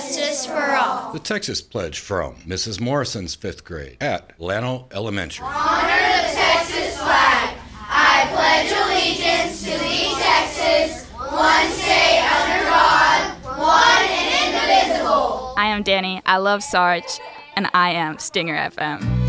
justice for all. The Texas Pledge from Mrs. Morrison's 5th grade at Llano Elementary. Honor the Texas flag. I pledge allegiance to thee, Texas, one state under God, one and indivisible. I am Danny. I love Sarge, and I am Stinger FM.